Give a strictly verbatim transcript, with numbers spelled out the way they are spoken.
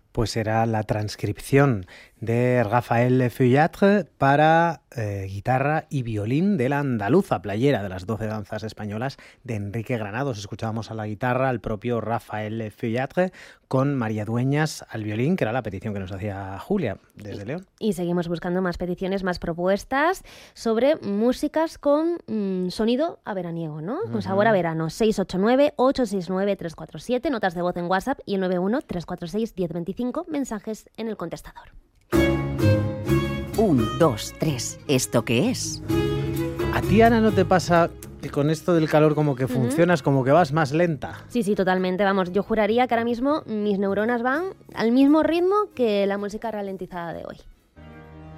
Pues era la transcripción de Raphaël Feuillatre para eh, guitarra y violín de la andaluza playera de las doce danzas españolas de Enrique Granados. Escuchábamos a la guitarra al propio Raphaël Feuillatre con María Dueñas al violín, que era la petición que nos hacía Julia desde León. Y seguimos buscando más peticiones, más propuestas sobre músicas con mmm, sonido a veraniego, ¿no? Con uh-huh. sabor a verano. seis ocho nueve, ocho seis nueve, tres cuatro siete, notas de voz en WhatsApp y el nueve uno, tres cuatro seis, uno cero dos cinco, mensajes en el contestador. Un, dos, tres. ¿Esto qué es? ¿A ti, Ana, no te pasa que con esto del calor como que funcionas, uh-huh. como que vas más lenta? Sí, sí, totalmente. Vamos, yo juraría que ahora mismo mis neuronas van al mismo ritmo que la música ralentizada de hoy.